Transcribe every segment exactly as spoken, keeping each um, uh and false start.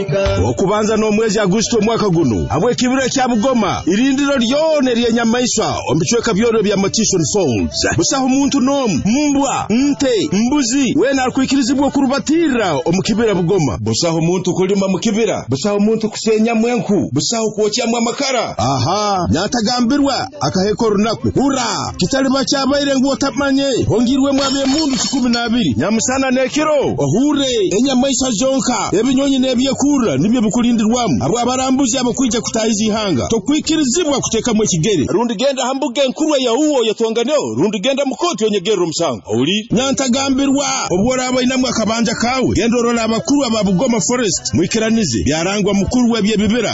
Okubanza no mwezi Agosto mwaka guno abwe kibira kya Bugoma irindiro lyone lye nyamaisha ombicweka byoro bya Matishon Falls busaho umuntu no mbwa nte mbuzi wena alikuikirizibwa kurubatira omukibira Bugoma busaho umuntu kulima mukibira busaho umuntu kusenya mwenku busaho kuocyamwa amakara aha nyatagambirwa akaheko runaku hura kitali bachabaire ngo tapmanye hongirwe mwabe mundu kumi na abiri nyamusana nekiro ohure enyamaisha jonka ebinyonyi nebye kura nibyo bukulindirwamu abo abarambuzi abakwija kutahizi hanga tokwikirizibwa kuteka mwe kigere rundi genda hambuge nkurwa ya uwo yatwanganeo rundi genda mukoti onyegero musanga oli nyantagambirwa obwora abayinamwe akabanja kawe gendo rola abakuru aba Bugoma Forest mwikiranize byarangwa mukuru we byebibira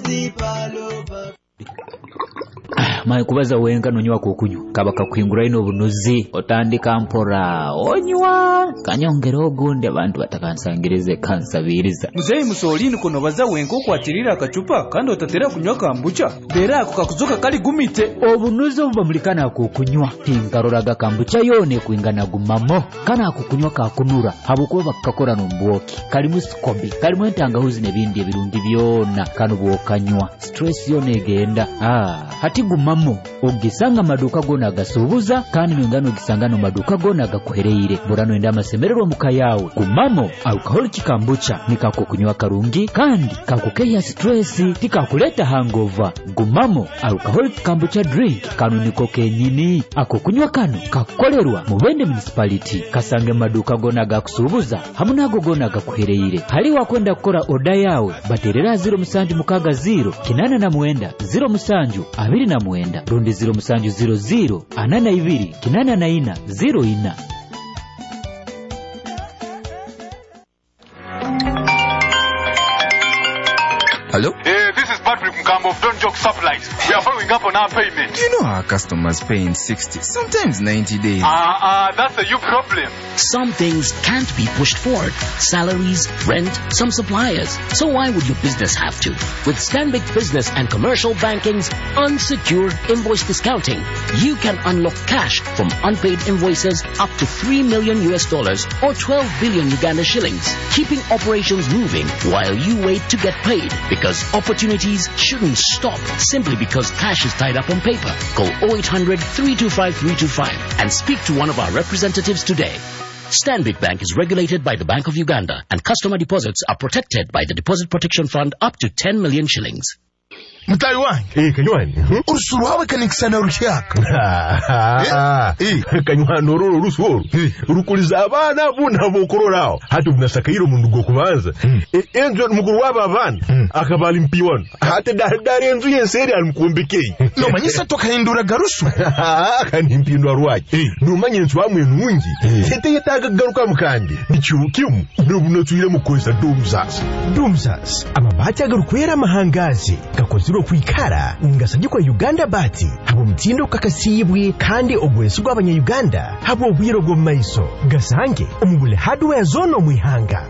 Mae kubaza wenga nonywa kukunyu kabaka kwingura ino bunuzi otandika mpora onywa kanyongero gunde abantu batakansangirize kansabiriza Muzeyi Musolini kono baza wenga okwatirira akacupa kandi otatera kunywa kambucha bera ako kakuzoka kali gumite obunuzi obubamulikana kukunywa tingaroraga kambucha yone kuingana gumamo kana kukunywa kakunura habuko bakakora nomboki kali musikobi kali mwentangahuzi nebindi ebirungi byona kanu bwokanywa stress yone genda ah hati gumamo ogisanga maduka gona gasubuza kandi nongano gisanga no maduka gona gakuhereire burano enda masemerero mukayawe gumamo alcohol kikambucha nikako kunywa karungi kandi kakukeya stress tikakuleta hangover gumamo alcohol kikambucha drink kanu niko kenyini ako kunywa kanu kakolerwa mu Bende municipality kasange maduka gona gakusubuza hamunago gona gakuhereire hali wakwenda kukora oda yawe baterera zero musanju mukaga zero kinana na muenda zero musanju abiri na muenda rundi zero musanju zero zero anana ibiri kinana na ina zero ina. Hello? Hey, this is Patrick Mkambo of Don't Joke Supplies. We are following up on our payment. You know our customers pay in sixty, sometimes ninety days. Ah, uh, uh, that's a you problem. Some things can't be pushed forward. Salaries, rent, some suppliers. So why would your business have to? With Stanbic Business and Commercial Banking's unsecured invoice discounting, you can unlock cash from unpaid invoices up to three million U S dollars or twelve billion Uganda shillings, keeping operations moving while you wait to get paid. Because opportunities shouldn't stop simply because cash is tied up on paper. Call oh eight hundred, three two five, three two five and speak to one of our representatives today. Stanbic Bank is regulated by the Bank of Uganda and customer deposits are protected by the Deposit Protection Fund up to ten million shillings. Mutai wangu eh kanywani urusuru wawe kanikisana rushaka eh kanywani ororo rusuru urukuliza abana buna bokororao hatu bunasakayiro mundu go kubanza enzo mukuru waba abana akabali mpiwon hata dari enzo yenseri almukumbekei no manyisa tokahindura garusu kandi mpindwa rwaki no manyenzo amwe nungi tete yetaga garuka mukandi nicyukimu nubunotwire mukoza dumzas dumzas amabati agarukwera mahangazi gakoze kwikara ngasabye kwa Uganda bati habo mutindo kakasibwe kandi ogwesu gw'abanya Uganda habo bwiro go maiso gasange umugule hardware zono mwihanga.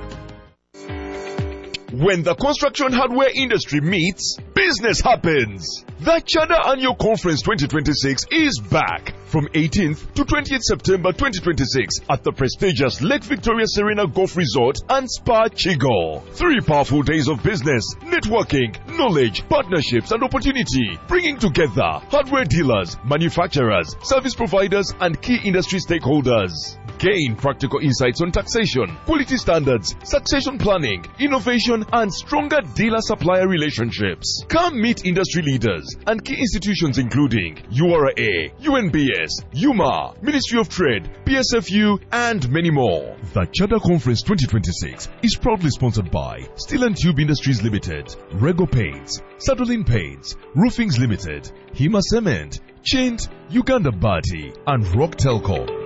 When the construction hardware industry meets, business happens. The Chada Annual Conference twenty twenty-six is back from eighteenth to twentieth September twenty twenty-six at the prestigious Lake Victoria Serena Golf Resort and Spa Chigo. Three powerful days of business, networking, knowledge, partnerships and opportunity, bringing together hardware dealers, manufacturers, service providers and key industry stakeholders. Gain practical insights on taxation, quality standards, succession planning, innovation and stronger dealer-supplier relationships. Come meet industry leaders and key institutions including U R A, U N B S, U M A, Ministry of Trade, P S F U and many more. The Chada Conference twenty twenty-six is proudly sponsored by Steel and Tube Industries Limited, Rego Paints, Sadolin Paints, Roofings Limited, Hima Cement, Chint, Uganda Bati and Rock Telco.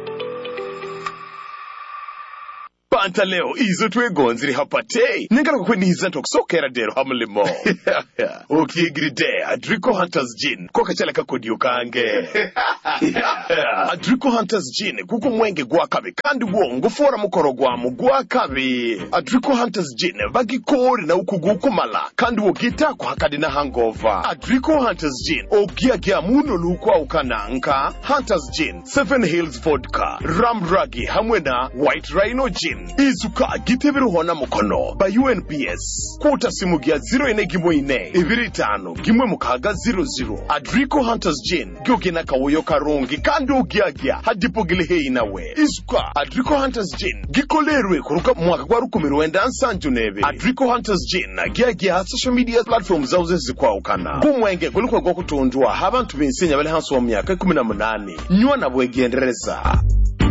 Panta leo izo twegonziri hapate nengala kukweni hizanto kusokera dero hamulimo okigiride Adrico Hunters Gin kwa kachala kakodi ukange Adrico Hunters Gin kuku mwenge gwakabe kandi wongo fora mukoro gwamu gwakabe Adrico Hunters Gin bagikori na ukuguku mala kandi wogita kwa hakadi na hangover Adrico Hunters Gin ogia gia muno lukwa ukananka Hunters Gin Seven Hills Vodka Ram Ragi hamwena White Rhino Gin izuka giteberuho na mukono ba U N P S kuta simu gya zero ine gimwe ine ibiri tano gimwe mukaga zero zero Adrico Hunters Gin gyogena kawoyo karungi kandi ugyagya hadipogile hei nawe izuka Adrico Hunters Gin gikolerwe kuruka mwaka gwa rukumi rwenda nsanju nebe Adrico Hunters Gin gyagya social media platforms zauze zikwa ukana kumwenge kuliko gwa kutondwa habantu binsenya bale hanso wa myaka kumi na munane nywa na bwegendereza.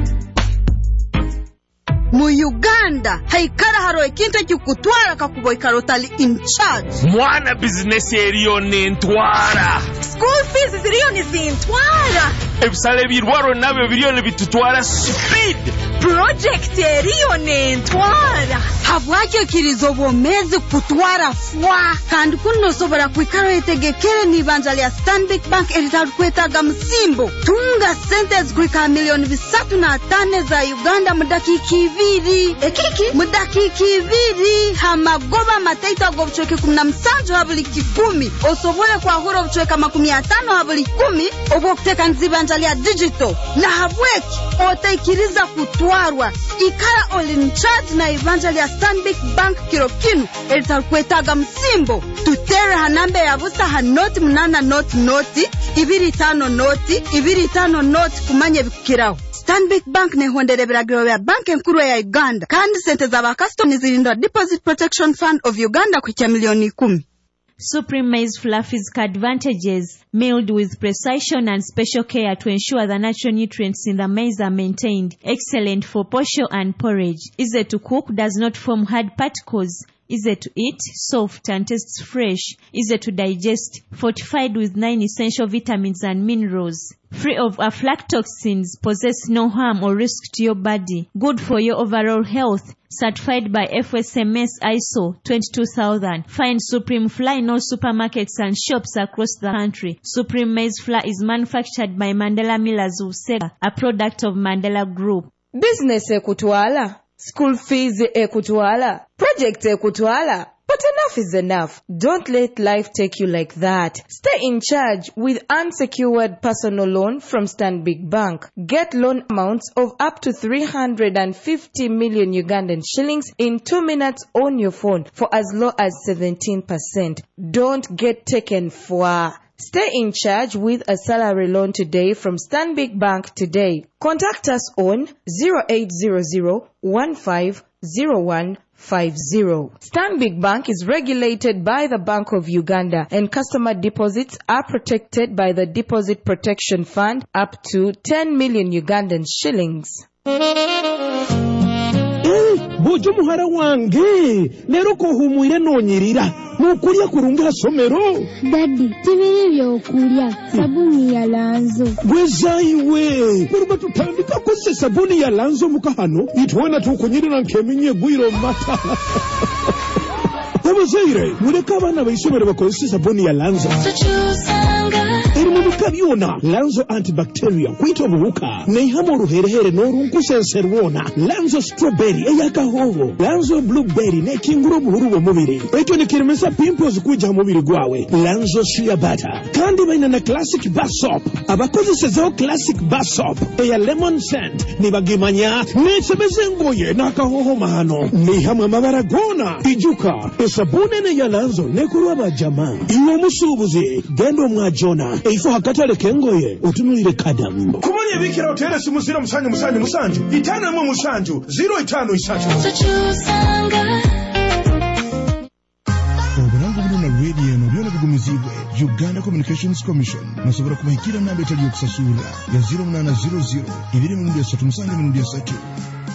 Mu Uganda haikara haro ekintu cyukutwara kakuboy karotali in charge mwana business eriyo nentwara school fees ziriyo ni zintwara ebisale birwaro nabyo biriyo ne bitutwara speed project eriyo nentwara habwacyo kirizo bomezi kutwara fwa kandi kuno sobora kwikaro etegekere ni banjali ya Stanbic Bank eritar kwetaga msimbo tunga sentence kwika milioni bisatu na tane za Uganda mudakiki viri ekiki mudakiki viri hamagoba mataita gobchoke kumna msanjo habuli kikumi osobole kwa huro bchoke makumi atano habuli kumi obo kuteka nzibanjali ya digital na habweki otaikiriza kutwarwa ikara all in charge na evangelia ya Stanbic Bank kirokinu eritar kwetaga msimbo tutere hanambe ya busa hanoti mnana noti noti ibiri tano noti ibiri tano noti kumanye bikirao Stanbic Bank ne hondere biragiro ya bank nkuru ya Uganda kandi sente za bakastomers zilindwa Deposit Protection Fund of Uganda kwa milioni kumi. Supreme Maize Flour physical advantages, milled with precision and special care to ensure the natural nutrients in the maize are maintained. Excellent for posho and porridge. Easy to cook, does not form hard particles. Easy to eat, soft and tastes fresh. Easy to digest, fortified with nine essential vitamins and minerals. Free of aflatoxins, possess no harm or risk to your body. Good for your overall health. Certified by F S M S I S O twenty-two thousand. Find Supreme Flour in all supermarkets and shops across the country. Supreme Maize Flour is manufactured by Mandela Millers Usega, a product of Mandela Group. Business ekutwala, school fees ekutwala, project ekutwala. But enough is enough. Don't let life take you like that. Stay in charge with unsecured personal loan from Stanbic Bank. Get loan amounts of up to three hundred fifty million Ugandan shillings in two minutes on your phone for as low as seventeen percent. Don't get taken for. Stay in charge with a salary loan today from Stanbic Bank today. Contact us on zero eight zero zero one five zero one five zero. Stanbic Bank is regulated by the Bank of Uganda and customer deposits are protected by the Deposit Protection Fund up to ten million Ugandan shillings. Bojo muhara wange lero ko humwire nonyirira nukulya kurunga somero Daddy tibiri byokulya sabuni ya Lanzo gwezaiwe kuruba tutandika kose sabuni ya Lanzo mukahano itwana tukunyirira nkeminye gwiro mata Tabazaire mureka abana bayisomere bakozesa sabuni ya Lanzo eri mu bikabyona Lanzo antibacterial kwita obuwuka neihamo uruherehere n'orunkusenserwona Lanzo strawberry eyakahoho Lanzo blueberry nekingura obuhuru bw'omubiri ekyo nikiremesa pimples kujja mu mubiri gwawe Lanzo shea butter kandi baina na classic bar soap abakozesezaho classic bar soap eya lemon scent nibagimanya nesebeze ngoye n'akahoho mahano neihamo amabara gona ijuka esabune ne ya Lanzo nekurwa bajama iwe omusuubuzi genda omwajona eifo hakatale kengoye otunulire kadambo kumanye bikira hotel simusira musanyu musanyu musanju itana mu musanju zero itano isatu obulango buno na radio no byona bigumizibwe Uganda Communications Commission musobora kubahikira namba etali yokusasura ya zero nine zero zero ibiri mu ndesa tumusange mu ndesa tu